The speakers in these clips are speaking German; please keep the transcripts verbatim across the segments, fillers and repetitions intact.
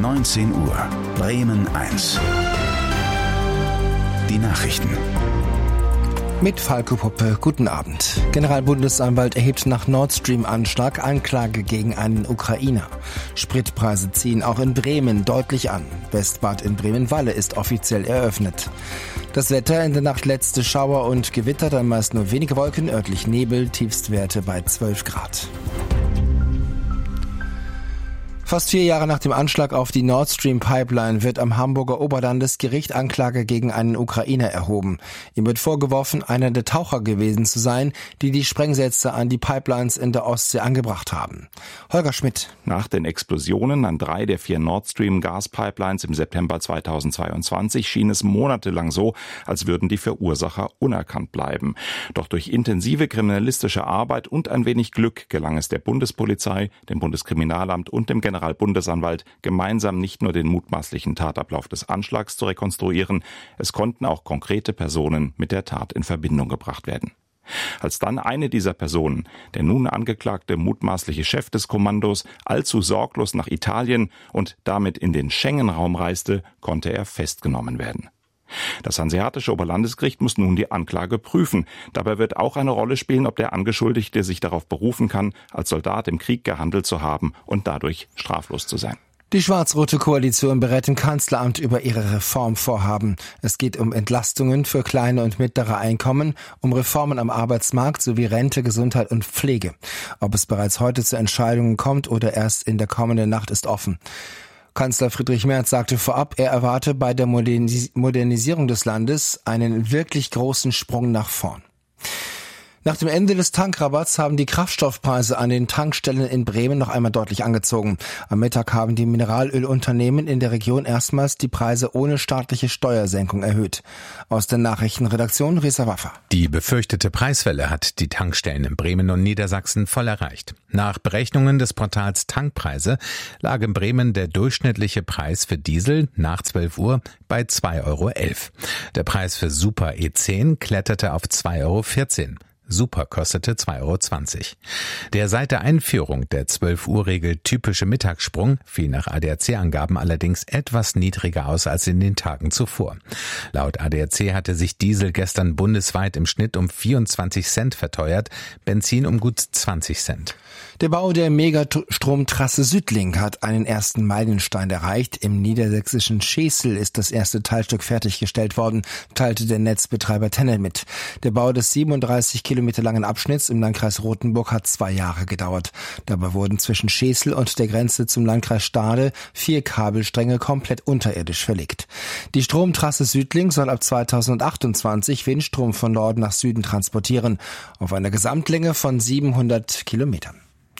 neunzehn Uhr. Bremen eins. Die Nachrichten. Mit Falco Puppe, guten Abend. Generalbundesanwalt erhebt nach Nord Stream-Anschlag Anklage gegen einen Ukrainer. Spritpreise ziehen auch in Bremen deutlich an. Westbad in Bremen-Walle ist offiziell eröffnet. Das Wetter: in der Nacht letzte Schauer und Gewitter, dann meist nur wenige Wolken, örtlich Nebel, Tiefstwerte bei zwölf Grad. Fast vier Jahre nach dem Anschlag auf die Nord Stream Pipeline wird am Hamburger Oberlandesgericht Anklage gegen einen Ukrainer erhoben. Ihm wird vorgeworfen, einer der Taucher gewesen zu sein, die die Sprengsätze an die Pipelines in der Ostsee angebracht haben. Holger Schmidt. Nach den Explosionen an drei der vier Nord Stream Gaspipelines im September zweitausendzweiundzwanzig schien es monatelang so, als würden die Verursacher unerkannt bleiben. Doch durch intensive kriminalistische Arbeit und ein wenig Glück gelang es der Bundespolizei, dem Bundeskriminalamt und dem Generalbundesanwalt Generalbundesanwalt gemeinsam nicht nur den mutmaßlichen Tatablauf des Anschlags zu rekonstruieren, es konnten auch konkrete Personen mit der Tat in Verbindung gebracht werden. Als dann eine dieser Personen, der nun angeklagte mutmaßliche Chef des Kommandos, allzu sorglos nach Italien und damit in den Schengen-Raum reiste, konnte er festgenommen werden. Das Hanseatische Oberlandesgericht muss nun die Anklage prüfen. Dabei wird auch eine Rolle spielen, ob der Angeschuldigte sich darauf berufen kann, als Soldat im Krieg gehandelt zu haben und dadurch straflos zu sein. Die schwarz-rote Koalition berät im Kanzleramt über ihre Reformvorhaben. Es geht um Entlastungen für kleine und mittlere Einkommen, um Reformen am Arbeitsmarkt sowie Rente, Gesundheit und Pflege. Ob es bereits heute zu Entscheidungen kommt oder erst in der kommenden Nacht, ist offen. Kanzler Friedrich Merz sagte vorab, er erwarte bei der Modernis- Modernisierung des Landes einen wirklich großen Sprung nach vorn. Nach dem Ende des Tankrabatts haben die Kraftstoffpreise an den Tankstellen in Bremen noch einmal deutlich angezogen. Am Mittag haben die Mineralölunternehmen in der Region erstmals die Preise ohne staatliche Steuersenkung erhöht. Aus der Nachrichtenredaktion Risa Waffer. Die befürchtete Preiswelle hat die Tankstellen in Bremen und Niedersachsen voll erreicht. Nach Berechnungen des Portals Tankpreise lag in Bremen der durchschnittliche Preis für Diesel nach zwölf Uhr bei zwei Euro elf. Der Preis für Super E zehn kletterte auf zwei Euro vierzehn. Super kostete zwei Euro zwanzig. Der seit der Einführung der zwölf-Uhr-Regel typische Mittagssprung fiel nach A D A C-Angaben allerdings etwas niedriger aus als in den Tagen zuvor. Laut A D A C hatte sich Diesel gestern bundesweit im Schnitt um vierundzwanzig Cent verteuert, Benzin um gut zwanzig Cent. Der Bau der Megastromtrasse Südlink hat einen ersten Meilenstein erreicht. Im niedersächsischen Schesel ist das erste Teilstück fertiggestellt worden, teilte der Netzbetreiber Tennel mit. Der Bau des siebenunddreißig Kilometer langen Abschnitts im Landkreis Rothenburg hat zwei Jahre gedauert. Dabei wurden zwischen Schesel und der Grenze zum Landkreis Stade vier Kabelstränge komplett unterirdisch verlegt. Die Stromtrasse Südlink soll ab zweitausendachtundzwanzig Windstrom von Norden nach Süden transportieren, auf einer Gesamtlänge von siebenhundert Kilometern.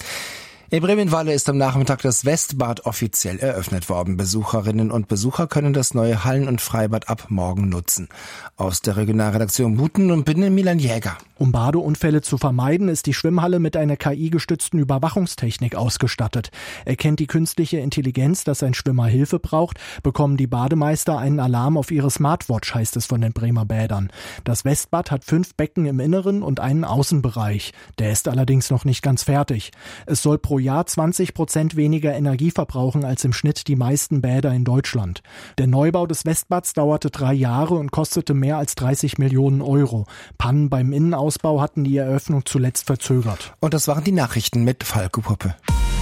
In Bremen-Walle ist am Nachmittag das Westbad offiziell eröffnet worden. Besucherinnen und Besucher können das neue Hallen- und Freibad ab morgen nutzen. Aus der Regionalredaktion Buten und Binnen Milan Jäger. Um Badeunfälle zu vermeiden, ist die Schwimmhalle mit einer K I-gestützten Überwachungstechnik ausgestattet. Erkennt die künstliche Intelligenz, dass ein Schwimmer Hilfe braucht, bekommen die Bademeister einen Alarm auf ihre Smartwatch, heißt es von den Bremer Bädern. Das Westbad hat fünf Becken im Inneren und einen Außenbereich. Der ist allerdings noch nicht ganz fertig. Es soll pro Jahr zwanzig Prozent weniger Energie verbrauchen als im Schnitt die meisten Bäder in Deutschland. Der Neubau des Westbads dauerte drei Jahre und kostete mehr als dreißig Millionen Euro. Pannen beim Innenausbau hatten die Eröffnung zuletzt verzögert. Und das waren die Nachrichten mit Falco Puppe.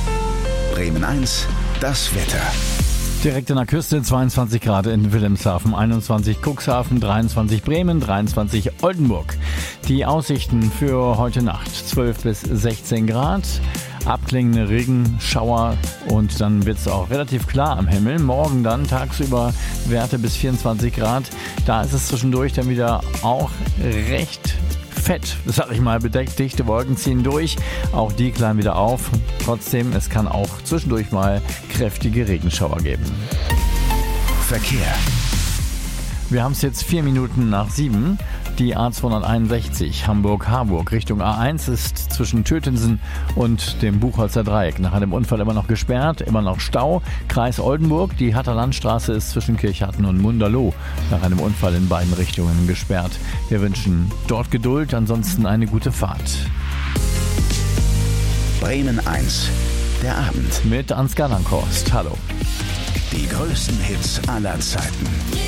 Bremen eins, das Wetter. Direkt an der Küste zweiundzwanzig Grad in Wilhelmshaven, einundzwanzig Cuxhaven, dreiundzwanzig Bremen, dreiundzwanzig Oldenburg. Die Aussichten für heute Nacht zwölf bis sechzehn Grad. Abklingende Regenschauer und dann wird es auch relativ klar am Himmel. Morgen dann tagsüber Werte bis vierundzwanzig Grad. Da ist es zwischendurch dann wieder auch recht fett, sag ich mal, bedeckt. Dichte Wolken ziehen durch. Auch die klaren wieder auf. Trotzdem, es kann auch zwischendurch mal kräftige Regenschauer geben. Verkehr. Wir haben es jetzt vier Minuten nach sieben. Die A zweihunderteinundsechzig Hamburg-Harburg Richtung A eins ist zwischen Tötensen und dem Buchholzer Dreieck nach einem Unfall immer noch gesperrt, immer noch Stau. Kreis Oldenburg, die Hatter Landstraße ist zwischen Kirchhatten und Munderloh nach einem Unfall in beiden Richtungen gesperrt. Wir wünschen dort Geduld, ansonsten eine gute Fahrt. Bremen eins, der Abend. Mit Ansgar Langhorst. Hallo. Die größten Hits aller Zeiten.